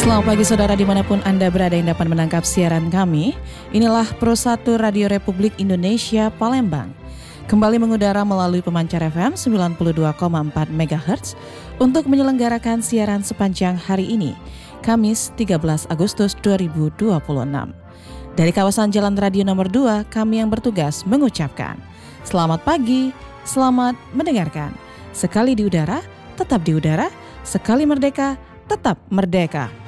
Selamat pagi saudara dimanapun Anda berada yang dapat menangkap siaran kami. Inilah Pro 1 Radio Republik Indonesia Palembang. Kembali mengudara melalui pemancar FM 92,4 MHz untuk menyelenggarakan siaran sepanjang hari ini, Kamis 13 Agustus 2026. Dari kawasan Jalan Radio nomor 2, kami yang bertugas mengucapkan selamat pagi, selamat mendengarkan. Sekali di udara, tetap di udara. Sekali merdeka, tetap merdeka.